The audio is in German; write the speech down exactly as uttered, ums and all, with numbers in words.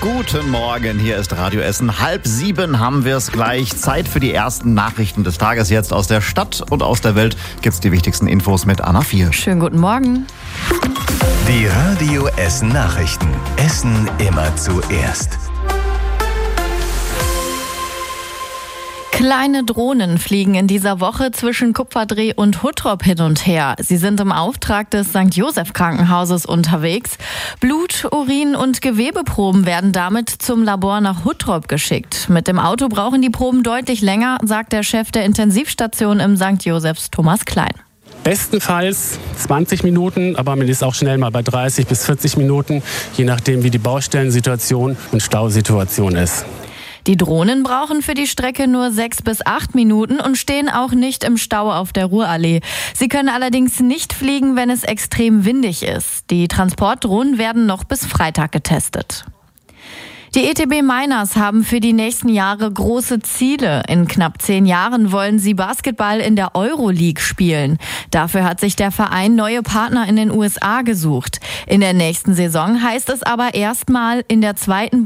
Guten Morgen, hier ist Radio Essen. Halb sieben haben wir es gleich. Zeit für die ersten Nachrichten des Tages. Jetzt aus der Stadt und aus der Welt gibt's die wichtigsten Infos mit Anna Vier. Schönen guten Morgen. Die Radio Essen Nachrichten. Essen immer zuerst. Kleine Drohnen fliegen in dieser Woche zwischen Kupferdreh und Huttrop hin und her. Sie sind im Auftrag des Sankt Joseph Krankenhauses unterwegs. Blut, Urin und Gewebeproben werden damit zum Labor nach Huttrop geschickt. Mit dem Auto brauchen die Proben deutlich länger, sagt der Chef der Intensivstation im Sankt Josephs, Thomas Klein. Bestenfalls zwanzig Minuten, aber man ist auch schnell mal bei dreißig bis vierzig Minuten, je nachdem wie die Baustellensituation und Stausituation ist. Die Drohnen brauchen für die Strecke nur sechs bis acht Minuten und stehen auch nicht im Stau auf der Ruhrallee. Sie können allerdings nicht fliegen, wenn es extrem windig ist. Die Transportdrohnen werden noch bis Freitag getestet. Die E T B Miners haben für die nächsten Jahre große Ziele. In knapp zehn Jahren wollen sie Basketball in der Euroleague spielen. Dafür hat sich der Verein neue Partner in den U S A gesucht. In der nächsten Saison heißt es aber erstmal in der zweiten